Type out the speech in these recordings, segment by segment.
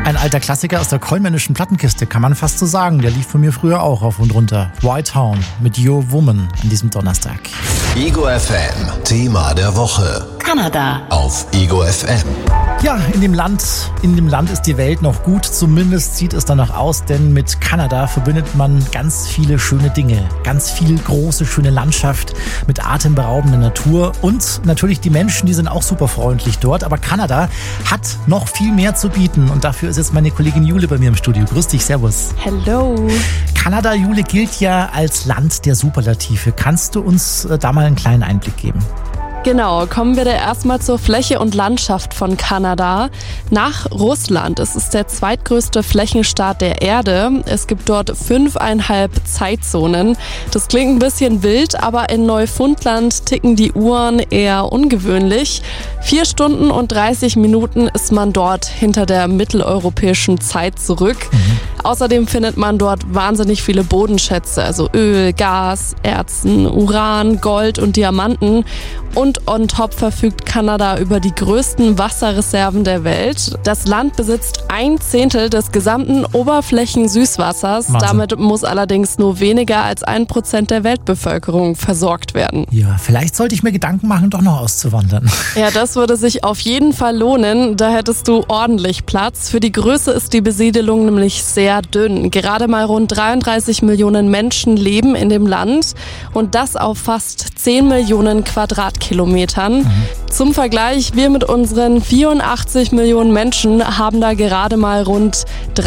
Ein alter Klassiker aus der kollmännischen Plattenkiste, kann man fast so sagen. Der lief von mir früher auch rauf und runter. Whitehorn mit Your Woman an diesem Donnerstag. Ego FM, Thema der Woche. Kanada. Auf Ego FM. Ja, in dem Land ist die Welt noch gut, zumindest sieht es danach aus, denn mit Kanada verbindet man ganz viele schöne Dinge, ganz viel große, schöne Landschaft mit atemberaubender Natur und natürlich die Menschen, die sind auch super freundlich dort, aber Kanada hat noch viel mehr zu bieten und dafür ist jetzt meine Kollegin Jule bei mir im Studio. Grüß dich, servus. Hello. Kanada, Jule, gilt ja als Land der Superlative. Kannst du uns da mal einen kleinen Einblick geben? Genau, kommen wir da erstmal zur Fläche und Landschaft von Kanada. Nach Russland. Es ist der zweitgrößte Flächenstaat der Erde. Es gibt dort 5,5 Zeitzonen. Das klingt ein bisschen wild, aber in Neufundland ticken die Uhren eher ungewöhnlich. 4 Stunden und 30 Minuten ist man dort hinter der mitteleuropäischen Zeit zurück. Außerdem findet man dort wahnsinnig viele Bodenschätze, also Öl, Gas, Erzen, Uran, Gold und Diamanten. Und on top verfügt Kanada über die größten Wasserreserven der Welt. Das Land besitzt 1/10 des gesamten Oberflächensüßwassers. Wahnsinn. Damit muss allerdings nur weniger als 1% der Weltbevölkerung versorgt werden. Ja, vielleicht sollte ich mir Gedanken machen, doch noch auszuwandern. Ja, das würde sich auf jeden Fall lohnen. Da hättest du ordentlich Platz. Für die Größe ist die Besiedelung nämlich sehr dünn. Gerade mal rund 33 Millionen Menschen leben in dem Land und das auf fast 10 Millionen Quadratkilometern. Zum Vergleich, wir mit unseren 84 Millionen Menschen haben da gerade mal rund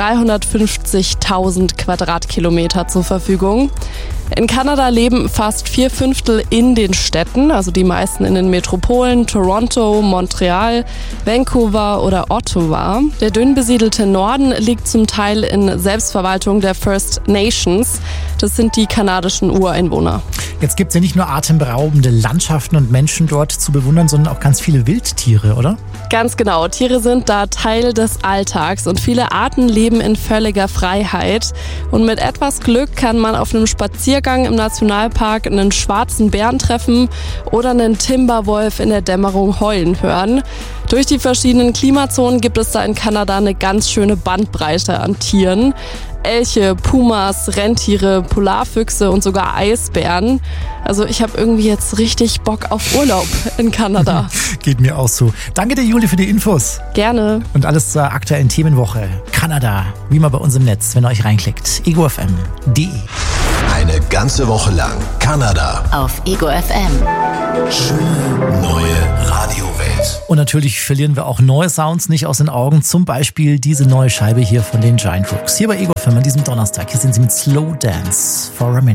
350.000 Quadratkilometer zur Verfügung. In Kanada leben fast 4/5 in den Städten, also die meisten in den Metropolen Toronto, Montreal, Vancouver oder Ottawa. Der dünn besiedelte Norden liegt zum Teil in Selbstverwaltung der First Nations. Das sind die kanadischen Ureinwohner. Jetzt gibt es ja nicht nur atemberaubende Landschaften und Menschen dort zu bewundern, sondern auch ganz viele Wildtiere, oder? Ganz genau, Tiere sind da Teil des Alltags und viele Arten leben in völliger Freiheit. Und mit etwas Glück kann man auf einem Spaziergang im Nationalpark einen schwarzen Bären treffen oder einen Timberwolf in der Dämmerung heulen hören. Durch die verschiedenen Klimazonen gibt es da in Kanada eine ganz schöne Bandbreite an Tieren. Elche, Pumas, Rentiere, Polarfüchse und sogar Eisbären. Also ich habe irgendwie jetzt richtig Bock auf Urlaub in Kanada. Geht mir auch so. Danke dir, Juli, für die Infos. Gerne. Und alles zur aktuellen Themenwoche. Kanada, wie immer bei uns im Netz, wenn ihr euch reinklickt. egofm.de. Eine ganze Woche lang Kanada. Auf Ego FM. Schöne neue Radiowelt. Und natürlich verlieren wir auch neue Sounds nicht aus den Augen. Zum Beispiel diese neue Scheibe hier von den Giant Rooks. Hier bei Ego FM an diesem Donnerstag. Hier sind sie mit Slow Dance for a Minute.